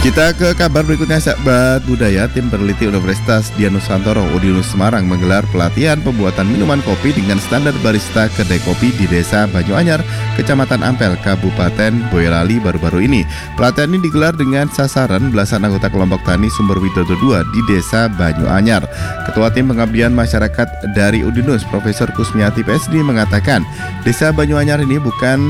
Kita ke kabar berikutnya, sahabat budaya. Tim peneliti Universitas Dianusantoro Udinus Semarang menggelar pelatihan pembuatan minuman kopi dengan standar barista kedai kopi di Desa Banyuanyar, Kecamatan Ampel, Kabupaten Boyolali baru-baru ini. Pelatihan ini digelar dengan sasaran belasan anggota kelompok tani Sumber Widodo II di Desa Banyuanyar. Ketua Tim Pengabdian Masyarakat dari Udinus, Profesor Kusmiati PSD mengatakan, Desa Banyuanyar ini bukan